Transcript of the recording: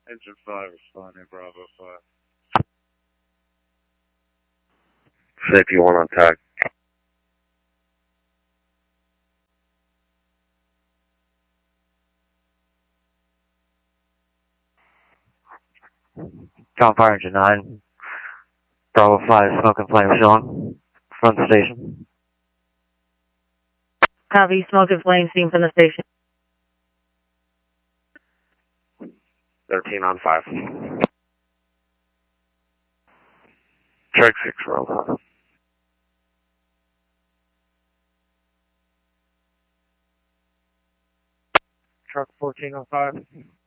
Engine 5 responding, Bravo 5. Safety 1 on tag. Ground Fire Engine 9. Bravo 5, smoke and flame showing. Front station. Copy, smoke and flame seen from the station. 13 on 5. Check 6 row. Truck 14 on 5.